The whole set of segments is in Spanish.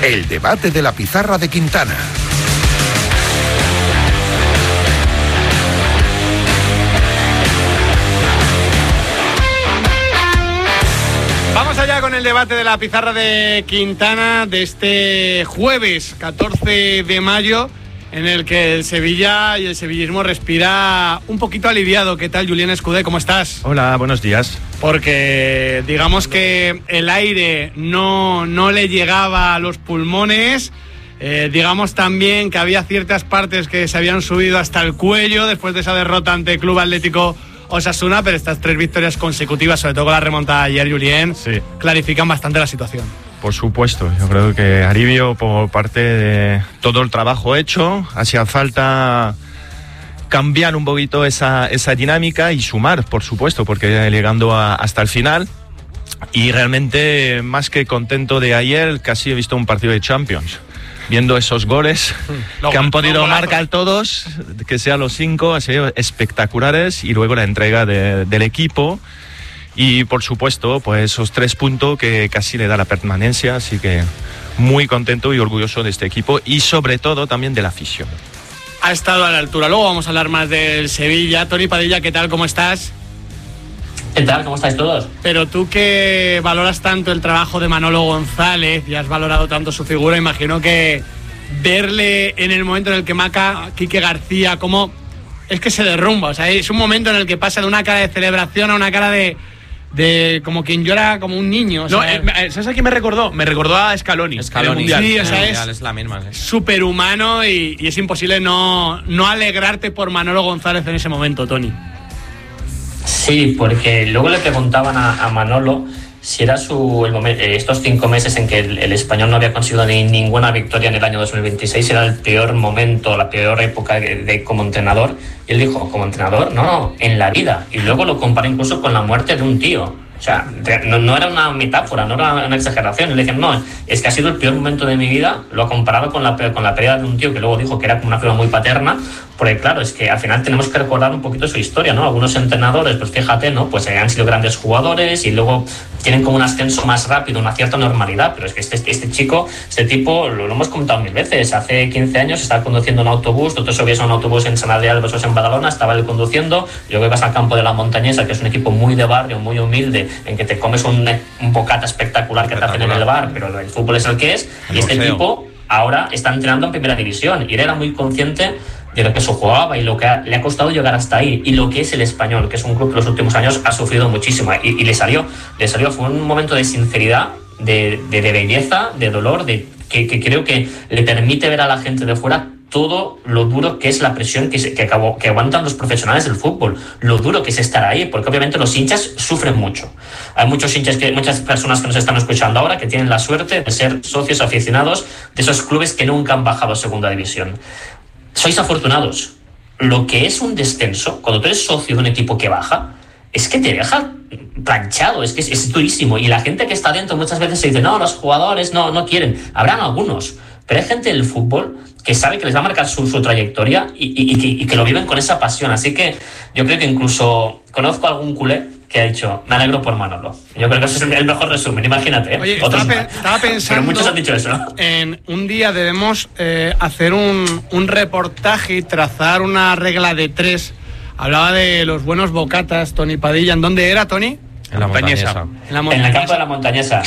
El debate de la pizarra de Quintana. Vamos allá con el debate de la pizarra de Quintana de este jueves 14 de mayo, en el que el Sevilla y el sevillismo respira un poquito aliviado. ¿Qué tal, Julián Escudé? ¿Cómo estás? Hola, buenos días. Porque digamos que el aire no le llegaba a los pulmones. Digamos también que había ciertas partes que se habían subido hasta el cuello después de esa derrota ante Club Atlético Osasuna, pero estas 3 victorias consecutivas, sobre todo con la remontada de ayer, Julián, sí, clarifican bastante la situación. Por supuesto, yo creo que alivio por parte de todo el trabajo hecho. Hacía falta cambiar un poquito esa dinámica y sumar, por supuesto, porque llegando hasta el final. Y realmente, más que contento de ayer, casi he visto un partido de Champions. Viendo esos goles que han podido marcar todos, que sean los 5, han sido espectaculares. Y luego la entrega del equipo. Y por supuesto, pues esos 3 puntos que casi le da la permanencia. Así que muy contento y orgulloso de este equipo y sobre todo también de la afición. Ha estado a la altura. Luego vamos a hablar más del Sevilla. Tony Padilla, ¿qué tal? ¿Cómo estás? ¿Qué tal? ¿Cómo estáis todos? Pero tú que valoras tanto el trabajo de Manolo González y has valorado tanto su figura, imagino que verle en el momento en el que marca Quique García, como es que se derrumba. O sea, es un momento en el que pasa de una cara de celebración a una cara de como quien llora como un niño. O sea, no, ¿sabes a quién me recordó? Me recordó a Scaloni. Sí, o sea, es la misma. Es superhumano y es imposible no alegrarte por Manolo González en ese momento, Tony. Sí, porque luego le preguntaban a Manolo si era el momento, estos 5 meses en que el Español no había conseguido ninguna victoria en el año 2026, era el peor momento, la peor época como entrenador. Y él dijo, como entrenador, no, en la vida. Y luego lo compara incluso con la muerte de un tío. O sea, no era una metáfora, no era una exageración. Y le dije, no, es que ha sido el peor momento de mi vida. Lo ha comparado con la pérdida de un tío que luego dijo que era como una figura muy paterna. Porque claro, es que al final tenemos que recordar un poquito su historia, ¿no? Algunos entrenadores, pues fíjate, ¿no? Pues han sido grandes jugadores y luego tienen como un ascenso más rápido, una cierta normalidad. Pero es que este tipo, lo hemos comentado 1000 veces. Hace 15 años estaba conduciendo un autobús, tú te subías a un autobús en San Adrià de Besós en Badalona, estaba él conduciendo, y luego ibas al campo de la Montañesa, que es un equipo muy de barrio, muy humilde, en que te comes un bocata espectacular que te hacen en el bar, pero el fútbol es el que es, y este tipo ahora está entrenando en primera división, y él era muy consciente de lo que eso jugaba y lo que le ha costado llegar hasta ahí, y lo que es el Español, que es un club que los últimos años ha sufrido muchísimo, y le salió, fue un momento de sinceridad, de belleza, de dolor, que creo que le permite ver a la gente de fuera todo lo duro que es la presión que aguantan los profesionales del fútbol, lo duro que es estar ahí, porque obviamente los hinchas sufren mucho. Hay muchas personas que nos están escuchando ahora que tienen la suerte de ser socios aficionados de esos clubes que nunca han bajado a segunda división. Sois afortunados. Lo que es un descenso, cuando tú eres socio de un equipo que baja, es que te deja planchado, es que es durísimo, y la gente que está dentro muchas veces se dice, no, los jugadores no quieren. Habrán algunos, pero hay gente del fútbol que sabe que les va a marcar su trayectoria y que lo viven con esa pasión. Así que yo creo que incluso conozco a algún culé que ha dicho, me alegro por Manolo. Yo creo que ese es el mejor resumen, imagínate. Oye, estaba pensando, pero muchos han dicho eso, ¿no? En un día debemos hacer un reportaje y trazar una regla de 3. Hablaba de los buenos bocatas, Tony Padilla. ¿En dónde era, Tony? En la Montañesa. En el campo de la Montañesa.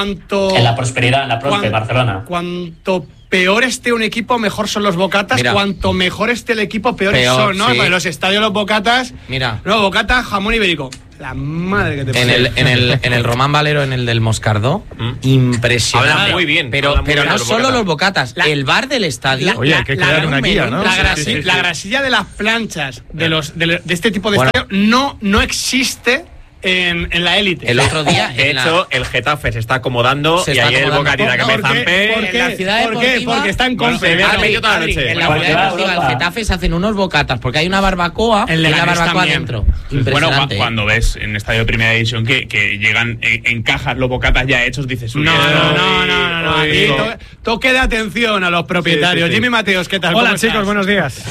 En la Prosperidad, en la Prospe, Barcelona. Cuanto peor esté un equipo, mejor son los bocatas. Mira, cuanto mejor esté el equipo, peores son, ¿no? Sí. En los estadios los bocatas. Mira. No, bocata, jamón ibérico. La madre que te pone. En el Román Valero, en el del Moscardó, impresionante. Habla muy bien. Pero no solo los bocatas, el bar del estadio. Oye, hay que crear una guía, ¿no? La grasilla de las planchas de este tipo de estadios no existe en la élite. El otro día, de hecho, el Getafe se está acomodando y ahí el Bocatita que me zampé. ¿Por qué? Porque está en contra. En la ciudad deportiva, el Getafe se hacen unos bocatas porque hay una barbacoa y la barbacoa dentro. Bueno, cuando ves en estadio de primera división que llegan en cajas los bocatas ya hechos, dices... No. Toque de atención a los propietarios. Sí. Jimmy Mateos, ¿qué tal? Hola, chicos, buenos días.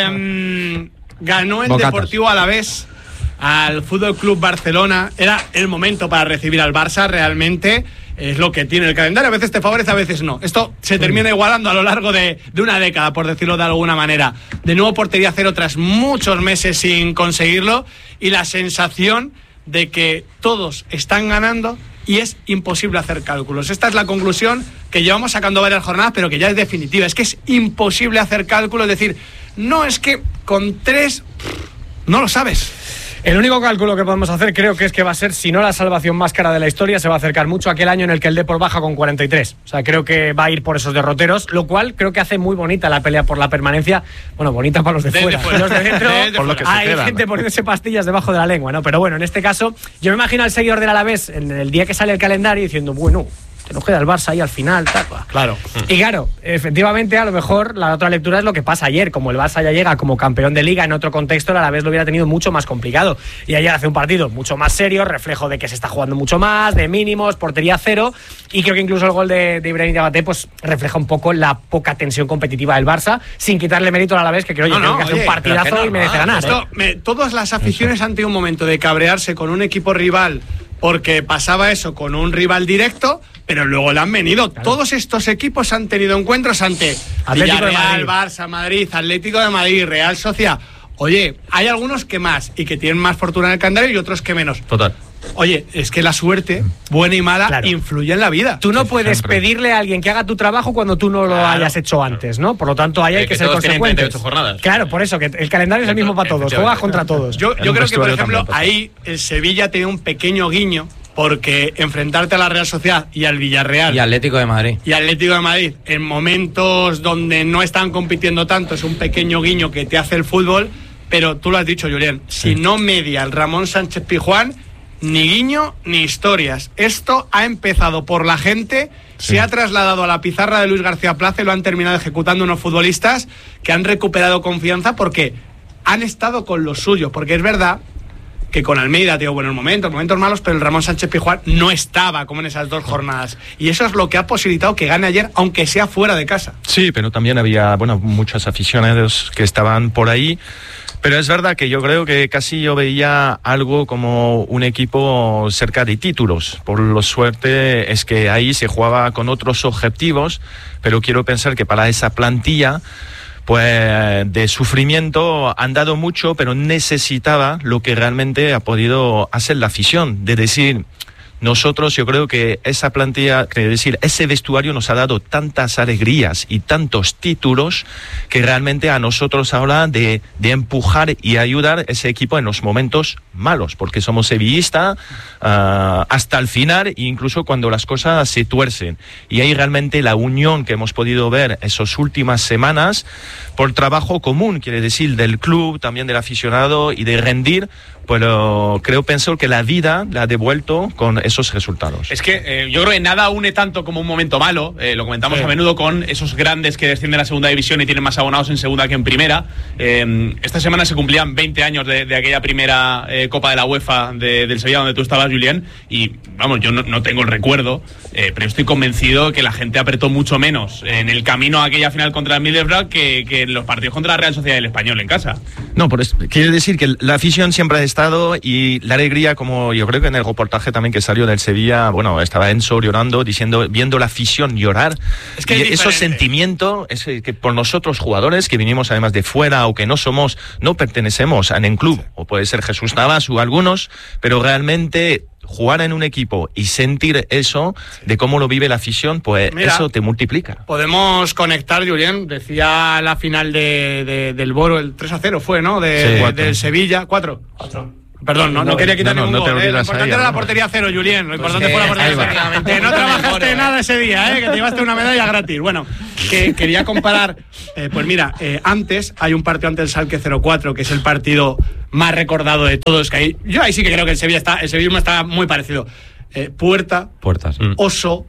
Ganó el Deportivo Alavés al Fútbol Club Barcelona. Era el momento para recibir al Barça realmente, es lo que tiene el calendario, a veces te favorece, a veces no. Esto se termina igualando a lo largo de una década, por decirlo de alguna manera. De nuevo portería cero tras muchos meses sin conseguirlo, y la sensación de que todos están ganando y es imposible hacer cálculos. Esta es la conclusión que llevamos sacando varias jornadas, pero que ya es definitiva. Es que es imposible hacer cálculos, es decir, no, es que con 3 no lo sabes. El único cálculo que podemos hacer creo que es que va a ser, si no la salvación más cara de la historia, se va a acercar mucho a aquel año en el que el Depor baja con 43. O sea, creo que va a ir por esos derroteros, lo cual creo que hace muy bonita la pelea por la permanencia. Bueno, bonita para los de fuera. Los de dentro, por lo que hay queda, gente poniéndose pastillas debajo de la lengua, ¿no? Pero bueno, en este caso, yo me imagino al seguidor del Alavés en el día que sale el calendario diciendo, bueno, que nos queda el Barça ahí al final, tal. Claro. Y claro, efectivamente, a lo mejor la otra lectura es lo que pasa ayer. Como el Barça ya llega como campeón de Liga, en otro contexto el Alavés lo hubiera tenido mucho más complicado. Y ayer hace un partido mucho más serio, reflejo de que se está jugando mucho más, de mínimos, portería cero. Y creo que incluso el gol de Ibrahim Diabaté pues refleja un poco la poca tensión competitiva del Barça, sin quitarle mérito al Alavés, que creo que hace un partidazo y merece ganar. Todas las aficiones han tenido un momento de cabrearse con un equipo rival porque pasaba eso con un rival directo, pero luego le han venido. Claro. Todos estos equipos han tenido encuentros ante Villarreal, Barça, Madrid, Atlético de Madrid, Real Sociedad. Oye, hay algunos que más y que tienen más fortuna en el calendario y otros que menos. Total. Oye, es que la suerte, buena y mala, influye en la vida. Tú no puedes pedirle a alguien que haga tu trabajo cuando tú no lo hayas hecho antes, ¿no? Por lo tanto, ahí hay que ser consecuentes. Claro, por eso, que el calendario es el mismo para todos, juegas contra todos. Yo creo que, por ejemplo, ahí el Sevilla tiene un pequeño guiño, porque enfrentarte a la Real Sociedad y al Villarreal y Atlético de Madrid en momentos donde no están compitiendo tanto es un pequeño guiño que te hace el fútbol. Pero tú lo has dicho, Julián, si no media el Ramón Sánchez Pizjuán, ni guiño ni historias. Esto ha empezado por la gente, se ha trasladado a la pizarra de Luis García Plaza y lo han terminado ejecutando unos futbolistas que han recuperado confianza porque han estado con lo suyo. Porque es verdad que con Almeida tengo buenos momentos malos, pero el Ramón Sánchez Pizjuán no estaba como en esas 2 jornadas. Y eso es lo que ha posibilitado que gane ayer, aunque sea fuera de casa. Sí, pero también había, muchas aficionados que estaban por ahí. Pero es verdad que yo creo que casi yo veía algo como un equipo cerca de títulos. Por lo suerte es que ahí se jugaba con otros objetivos, pero quiero pensar que para esa plantilla pues de sufrimiento han dado mucho, pero necesitaba lo que realmente ha podido hacer la afición, de decir, nosotros yo creo que esa plantilla, ese vestuario nos ha dado tantas alegrías y tantos títulos que realmente a nosotros ahora de empujar y ayudar a ese equipo en los momentos malos, porque somos sevillistas hasta el final, e incluso cuando las cosas se tuercen. Y ahí realmente la unión que hemos podido ver esas últimas semanas, por trabajo común, quiere decir, del club, también del aficionado y de rendir, pero pienso que la vida la ha devuelto con esos resultados. Es que yo creo que nada une tanto como un momento malo, lo comentamos a menudo con esos grandes que descienden a la segunda división y tienen más abonados en segunda que en primera. Esta semana se cumplían 20 años de aquella primera Copa de la UEFA del Sevilla donde tú estabas, Julián, y vamos, yo no tengo el recuerdo, pero estoy convencido que la gente apretó mucho menos en el camino a aquella final contra el Middlesbrough que en los partidos contra la Real Sociedad y el Español en casa. No, quiere decir que la afición siempre ha estado y la alegría, como yo creo que en el reportaje también que salió del Sevilla, estaba Enzo llorando, viendo la afición llorar. Es que esos sentimientos es que por nosotros jugadores que vinimos además de fuera o que no pertenecemos a ningún club, o puede ser Jesús Navas o algunos, pero realmente jugar en un equipo y sentir eso de cómo lo vive la afición, pues mira, eso te multiplica. Podemos conectar, Julián, decía la final del Boro, el 3-0 fue, ¿no? Del Sevilla, 4. Perdón, no quería quitar ningún gol. Lo importante era la portería cero, Julián. Lo importante fue la portería cero. Que no trabajaste nada ese día, que te llevaste una medalla gratis. Bueno, que quería comparar. Pues mira, antes hay un partido ante el Schalke 04, que es el partido más recordado de todos. Que yo ahí sí que creo que el sevillismo está muy parecido. Puertas. Oso.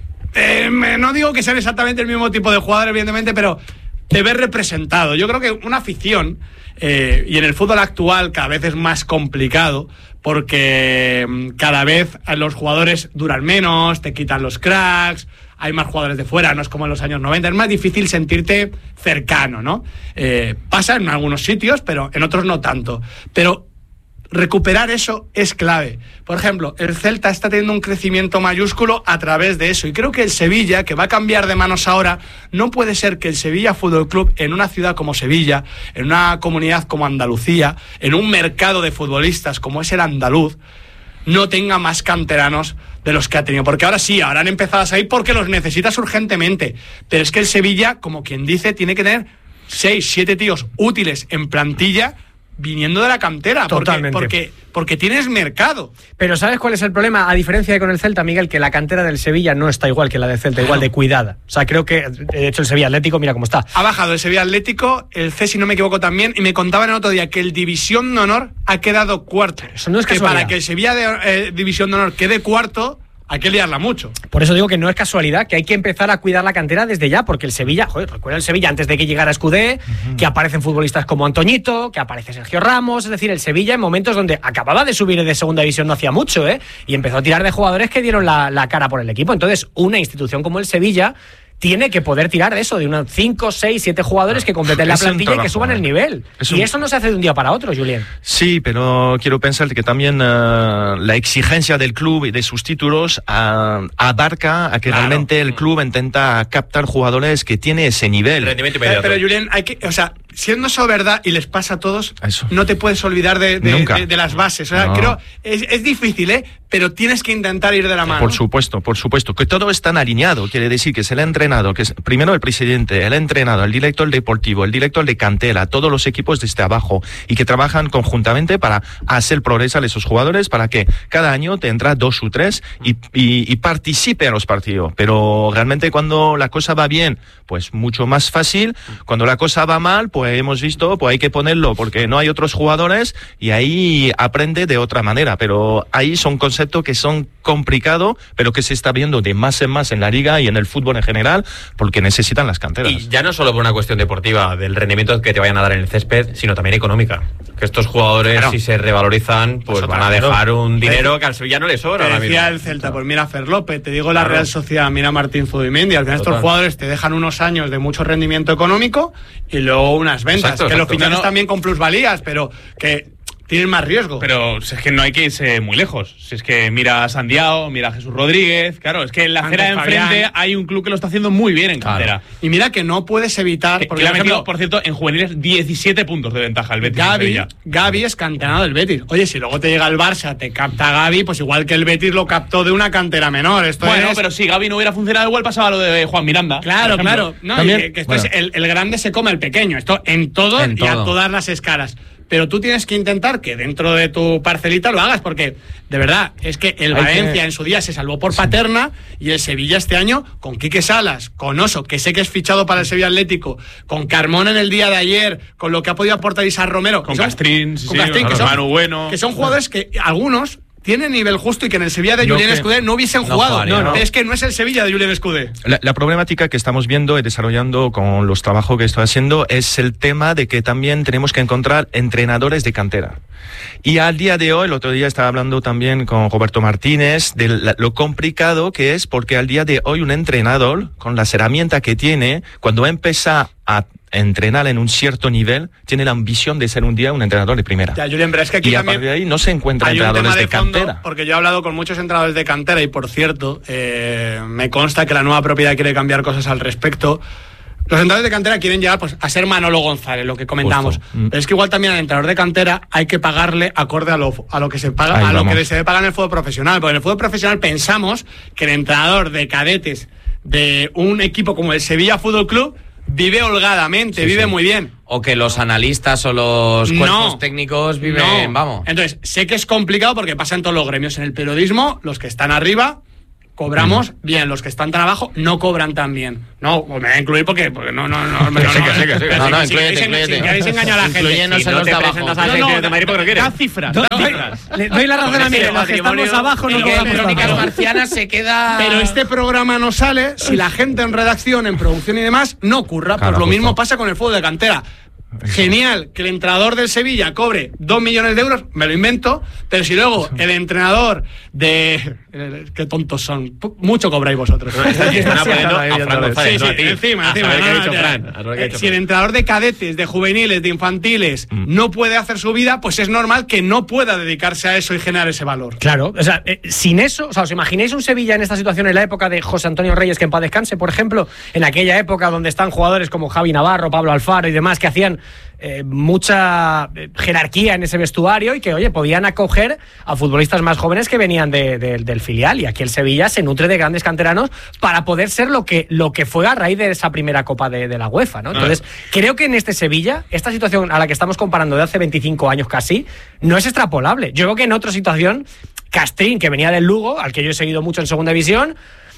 No digo que sean exactamente el mismo tipo de jugador, evidentemente, pero te ves representado. Yo creo que una afición, y en el fútbol actual cada vez es más complicado, porque cada vez los jugadores duran menos, te quitan los cracks, hay más jugadores de fuera, no es como en los años 90, es más difícil sentirte cercano, ¿no? Pasa en algunos sitios, pero en otros no tanto. Pero recuperar eso es clave. Por ejemplo, el Celta está teniendo un crecimiento mayúsculo a través de eso. Y creo que el Sevilla, que va a cambiar de manos ahora, no puede ser que el Sevilla Fútbol Club, en una ciudad como Sevilla, en una comunidad como Andalucía, en un mercado de futbolistas como es el andaluz, no tenga más canteranos de los que ha tenido. Porque ahora sí, ahora han empezado a salir porque los necesitas urgentemente. Pero es que el Sevilla, como quien dice, tiene que tener 6, 7 tíos útiles en plantilla viniendo de la cantera. Totalmente. Porque tienes mercado. Pero ¿sabes cuál es el problema? A diferencia de con el Celta, Miguel, que la cantera del Sevilla no está igual que la del Celta, igual de cuidada. O sea, creo que, de hecho, el Sevilla Atlético, mira cómo está. Ha bajado el Sevilla Atlético, el C, si no me equivoco, también, y me contaban el otro día que el División de Honor ha quedado cuarto. Eso no es que para que el Sevilla de División de Honor quede cuarto, hay que liarla mucho. Por eso digo que no es casualidad, que hay que empezar a cuidar la cantera desde ya, porque el Sevilla, recuerda el Sevilla antes de que llegara Escudé, que aparecen futbolistas como Antoñito, que aparece Sergio Ramos, es decir, el Sevilla en momentos donde acababa de subir de segunda división no hacía mucho, y empezó a tirar de jugadores que dieron la cara por el equipo. Entonces, una institución como el Sevilla tiene que poder tirar de eso, de unos 5, 6, 7 jugadores que completen la plantilla y que suban el nivel. Y eso no se hace de un día para otro, Julián. Sí, pero quiero pensar que también la exigencia del club y de sus títulos abarca a que realmente el club intenta captar jugadores que tiene ese nivel. Pero Julián, hay que, siendo eso verdad y les pasa a todos, no te puedes olvidar de las bases. Creo es difícil, pero tienes que intentar ir de la mano. Por supuesto, que todo está alineado. Quiere decir que se le ha entrenado, que es primero el presidente, el entrenador, el director deportivo, el director de cantera, todos los equipos desde abajo, y que trabajan conjuntamente para hacer progresar a esos jugadores, para que cada año te entra 2 o 3 y participe en los partidos. Pero realmente cuando la cosa va bien, pues mucho más fácil. Cuando la cosa va mal, pues hemos visto, pues hay que ponerlo porque no hay otros jugadores, y ahí aprende de otra manera. Pero ahí son conceptos que son complicados, pero que se está viendo de más en más en la liga y en el fútbol en general, porque necesitan las canteras. Y ya no solo por una cuestión deportiva, del rendimiento que te vayan a dar en el césped, sino también económica. Que estos jugadores, si se revalorizan, pues van a dejar un dinero que al Sevilla no le sobra. Te decía el Celta, pues mira Fer López, te digo la Real Sociedad, mira Martín Zubimendi. Al final estos jugadores te dejan unos años de mucho rendimiento económico y luego unas ventas. Que los fichajes también con plusvalías, pero que tienen más riesgo. Pero es que no hay que irse muy lejos. Si es que mira a Sandiao, mira a Jesús Rodríguez. Claro, es que en la acera de enfrente hay un club que lo está haciendo muy bien en cantera. Y mira que no puedes evitar. Porque le ha metido, por cierto, en juveniles 17 puntos de ventaja el Betis. Gavi es canterano del Betis. Oye, si luego te llega el Barça, te capta Gavi, pues igual que el Betis lo captó de una cantera menor. Pero si Gavi no hubiera funcionado, igual pasaba lo de Juan Miranda. Claro. No, que esto es el grande se come el pequeño. Esto en todo y a todas las escalas. Pero tú tienes que intentar que dentro de tu parcelita lo hagas, porque de verdad es que el Valencia en su día se salvó por Paterna, y el Sevilla este año con Quique Salas, con Oso, que sé que es fichado para el Sevilla Atlético, con Carmona en el día de ayer, con lo que ha podido aportar Isaac Romero, con Castrín, que son Manu Bueno, que son jugadores que algunos tienen nivel justo y que en el Sevilla de Julián Escudé no hubiesen jugado. Es que no es el Sevilla de Julián Escudé. La problemática que estamos viendo y desarrollando con los trabajos que estoy haciendo es el tema de que también tenemos que encontrar entrenadores de cantera. Y al día de hoy, el otro día estaba hablando también con Roberto Martínez de lo complicado que es, porque al día de hoy un entrenador, con las herramientas que tiene, cuando empieza a entrenar en un cierto nivel, tiene la ambición de ser un día un entrenador de primera. Ya, Julián, pero es que aquí y a partir de ahí no se encuentran entrenadores de cantera. Porque yo he hablado con muchos entrenadores de cantera y, por cierto, me consta que la nueva propiedad quiere cambiar cosas al respecto. Los entrenadores de cantera quieren llegar a ser Manolo González, lo que comentamos. Pero es que igual también al entrenador de cantera hay que pagarle acorde a lo que se paga, lo que se debe pagar en el fútbol profesional. Porque en el fútbol profesional pensamos que el entrenador de cadetes de un equipo como el Sevilla Fútbol Club vive holgadamente, vive muy bien. O que los analistas o los cuerpos técnicos viven, vamos. Entonces, sé que es complicado porque pasa en todos los gremios. En el periodismo, los que están arriba cobramos bien, los que están tan abajo no cobran tan bien. No, me voy a incluir porque no. Incluyete. Si queréis engañar a la gente. Incluyénnos en los de abajo. Da cifras. Doy la razón a Miguel. Los que estamos abajo no cobramos. Crónicas Marcianas se queda. Pero este programa no sale si la gente en redacción, en producción y demás no curra. Pues lo mismo pasa con el fútbol de cantera. genial que el entrenador del Sevilla cobre 2 millones de euros, me lo invento, pero si luego el entrenador de... qué tontos son, mucho cobráis vosotros. Encima. Si el entrenador de cadetes, de juveniles, de infantiles no puede hacer su vida, pues es normal que no pueda dedicarse a eso y generar ese valor. Claro, o sea, sin eso, o sea, ¿os imagináis un Sevilla en esta situación en la época de José Antonio Reyes, que en paz descanse, por ejemplo, en aquella época donde están jugadores como Javi Navarro, Pablo Alfaro y demás que hacían mucha jerarquía en ese vestuario y que, oye, podían acoger a futbolistas más jóvenes que venían del filial, y aquí el Sevilla se nutre de grandes canteranos para poder ser lo que fue a raíz de esa primera Copa de la UEFA, ¿no? Entonces, creo que en este Sevilla, esta situación a la que estamos comparando de hace 25 años casi, no es extrapolable. Yo creo que en otra situación, Castrín, que venía del Lugo, al que yo he seguido mucho en Segunda División,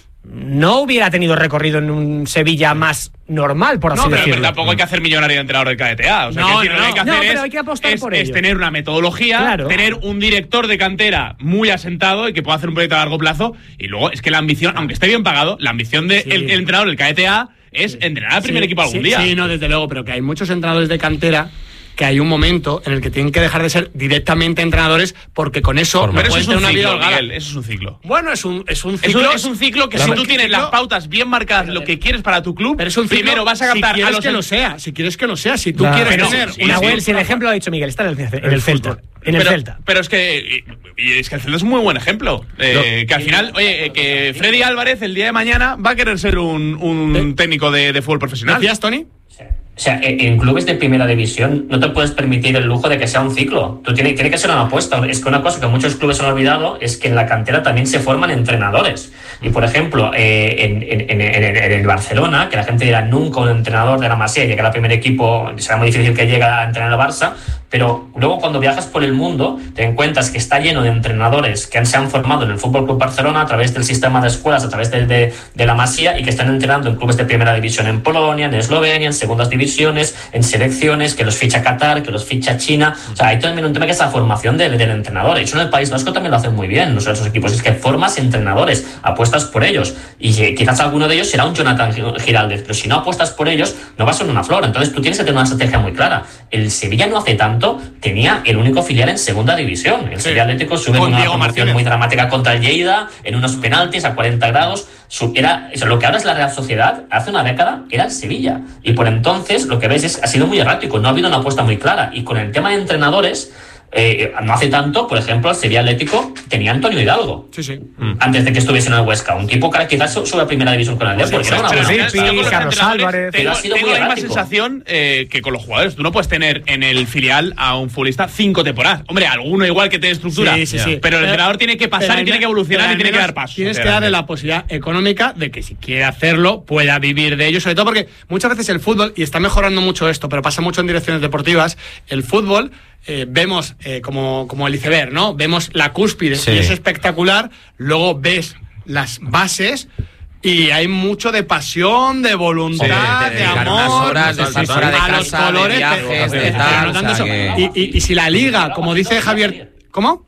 no hubiera tenido recorrido en un Sevilla más normal, por así decirlo. Pero tampoco hay que hacer millonario de entrenador del KTA. O sea, lo que hay que hacer pero hay que apostar por ello. Es tener una metodología, tener un director de cantera muy asentado y que pueda hacer un proyecto a largo plazo. Y luego es que la ambición, aunque esté bien pagado, la ambición del entrenador del KTA es entrenar al primer equipo algún día. Sí, no, desde luego, pero que hay muchos entrenadores de cantera que hay un momento en el que tienen que dejar de ser directamente entrenadores, porque con eso no puedes tener una vida holgada. Eso es un ciclo. Bueno, es un ciclo. Es un ciclo que si tú tienes las pautas bien marcadas, lo que quieres para tu club, pero es un ciclo, primero vas a captar si quieres que lo sea, si quieres que lo sea, si tú quieres tener si el ejemplo lo ha dicho Miguel, está en el Celta. Pero es que el Celta es un muy buen ejemplo. Que al final, oye, que Freddy Álvarez el día de mañana va a querer ser un técnico de fútbol profesional. ¿Decías, Tony? O sea, en clubes de primera división no te puedes permitir el lujo de que sea un ciclo. Tiene que ser una apuesta. Es que una cosa que muchos clubes han olvidado es que en la cantera también se forman entrenadores. Y, por ejemplo, en el Barcelona, que la gente dirá nunca un entrenador de la Masía, llega al primer equipo, será muy difícil que llegue a entrenar al Barça, pero luego cuando viajas por el mundo te encuentras que está lleno de entrenadores que se han formado en el Fútbol Club Barcelona a través del sistema de escuelas, a través de la Masía, y que están entrenando en clubes de primera división en Polonia, en Eslovenia, en segundas divisiones, en selecciones, que los ficha Qatar, que los ficha China. O sea, hay también un tema que es la formación del entrenador. De hecho, en el País Vasco también lo hacen muy bien, no sé, esos equipos, es que formas entrenadores, apuestas por ellos, y quizás alguno de ellos será un Jonathan Giraldez, pero si no apuestas por ellos, no va a ser una flor. Entonces tú tienes que tener una estrategia muy clara. El Sevilla no hace tanto tenía el único filial en segunda división. El Sevilla Atlético sube con una promoción muy dramática contra el Lleida, en unos penaltis a 40 grados. Lo que ahora es la Real Sociedad, hace una década era el Sevilla. Y por entonces lo que ves ha sido muy errático, no ha habido una apuesta muy clara. Y con el tema de entrenadores, no hace tanto, por ejemplo, el Sevilla Atlético tenía a Antonio Hidalgo. Sí. Antes de que estuviese en el Huesca. Un tipo que quizás sube a primera división con el Depor. Carlos Álvarez. Tengo la misma sensación que con los jugadores. Tú no puedes tener en el filial a un futbolista 5 temporadas. Hombre, alguno igual que te estructura. Sí. Pero el entrenador tiene que pasar y tiene que evolucionar y tiene que dar pasos. Tienes que darle la posibilidad económica de que si quiere hacerlo, pueda vivir de ello. Sobre todo porque muchas veces el fútbol, y está mejorando mucho esto, pero pasa mucho en direcciones deportivas, el fútbol... vemos como el iceberg, ¿no? Vemos la cúspide y es espectacular, luego ves las bases y hay mucho de pasión, de voluntad, de amor, horas, de a los colores, de viajes, y si la liga, como dice Javier, ¿cómo?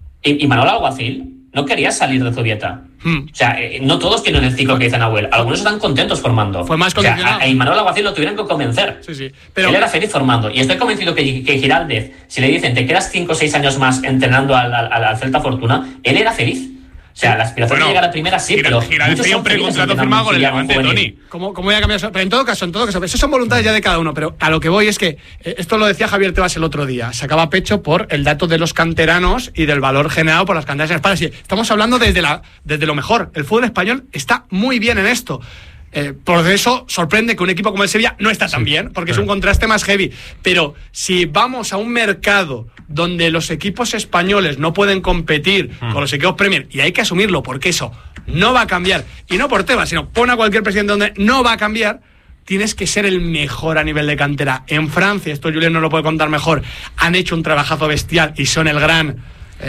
Y Manuel Alguacil no quería salir de Zubieta. O sea, no todos tienen el ciclo que dice Nahuel. Algunos están contentos formando. Fue más condicionado. O sea, a Imanol Alguacil lo tuvieron que convencer. Sí. Pero él era feliz formando. Y estoy convencido que Giraldez, si le dicen te quedas 5 o 6 años más entrenando al Celta Fortuna, él era feliz. O sea, la aspiración de llegar a primera sí, pero Giraldez tenía un precontrato firmado con el Levante, Tony. ¿Cómo voy a cambiar eso? Pero en todo caso, eso son voluntades ya de cada uno. Pero a lo que voy es que, esto lo decía Javier Tebas el otro día, sacaba pecho por el dato de los canteranos y del valor generado por las canteras en España. Sí, estamos hablando desde lo mejor. El fútbol español está muy bien en esto. Por eso sorprende que un equipo como el Sevilla no está tan bien, porque es un contraste más heavy. Pero si vamos a un mercado donde los equipos españoles no pueden competir con los equipos Premier, y hay que asumirlo porque eso no va a cambiar, y no por Tebas, sino pon a cualquier presidente donde no va a cambiar, tienes que ser el mejor a nivel de cantera. En Francia, esto Julien no lo puede contar mejor, han hecho un trabajazo bestial y son el gran...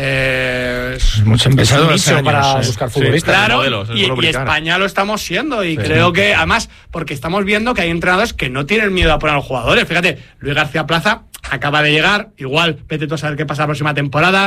hemos empezado para buscar futbolistas. Claro, y España lo estamos siendo, y creo que además, porque estamos viendo que hay entrenadores que no tienen miedo a poner a los jugadores. Fíjate, Luis García Plaza acaba de llegar, igual vete tú a saber qué pasa la próxima temporada.